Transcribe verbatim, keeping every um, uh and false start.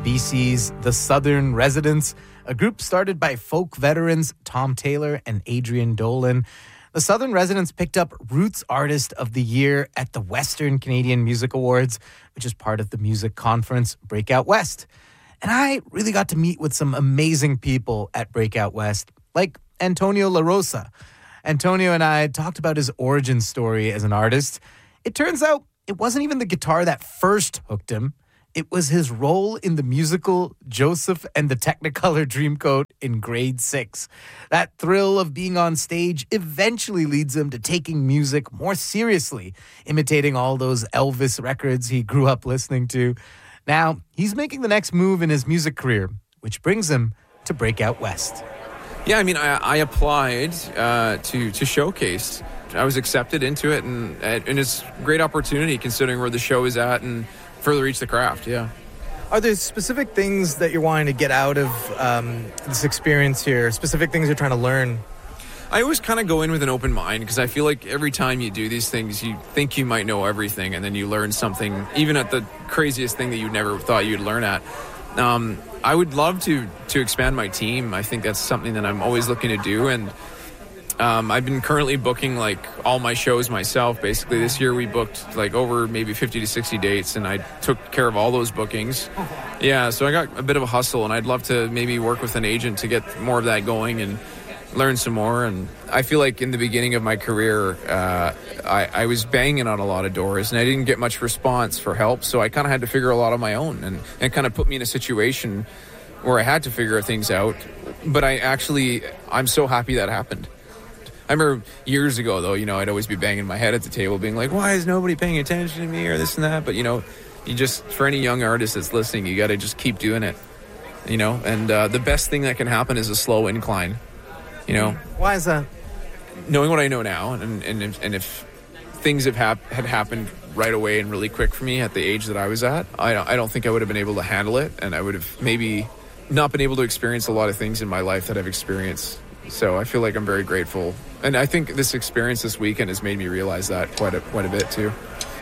B C's The Southern Residents, a group started by folk veterans Tom Taylor and Adrian Dolan. The Southern Residents picked up Roots Artist of the Year at the Western Canadian Music Awards, which is part of the music conference Breakout West. And I really got to meet with some amazing people at Breakout West, like Antonio La Rosa. Antonio and I talked about his origin story as an artist. It turns out it wasn't even the guitar that first hooked him. It was his role in the musical Joseph and the Technicolor Dreamcoat in grade six. That thrill of being on stage eventually leads him to taking music more seriously, imitating all those Elvis records he grew up listening to. Now, he's making the next move in his music career, which brings him to Breakout West. Yeah, I mean, I, I applied uh, to, to Showcase. I was accepted into it, and, and it's a great opportunity considering where the show is at and further reach the craft, yeah. Are there specific things that you're wanting to get out of um, this experience here, specific things you're trying to learn? I always kind of go in with an open mind because I feel like every time you do these things, you think you might know everything, and then you learn something, even at the craziest thing that you never thought you'd learn at. Um, I would love to to expand my team. I think that's something that I'm always looking to do, and Um, I've been currently booking like all my shows myself. Basically, this year we booked like over maybe fifty to sixty dates, and I took care of all those bookings. Yeah, so I got a bit of a hustle, and I'd love to maybe work with an agent to get more of that going and learn some more. And I feel like in the beginning of my career, uh, I, I was banging on a lot of doors, and I didn't get much response for help, so I kind of had to figure a lot on my own, and it kind of put me in a situation where I had to figure things out. But I actually, I'm so happy that happened. I remember years ago, though, you know, I'd always be banging my head at the table being like, why is nobody paying attention to me or this and that? But, you know, you just, for any young artist that's listening, you got to just keep doing it, you know? And uh, the best thing that can happen is a slow incline, you know? Why is that? Knowing what I know now, and, and, if, and if things have hap- had happened right away and really quick for me at the age that I was at, I don't, I don't think I would have been able to handle it, and I would have maybe not been able to experience a lot of things in my life that I've experienced. So I feel like I'm very grateful. And I think this experience this weekend has made me realize that quite a, quite a bit too.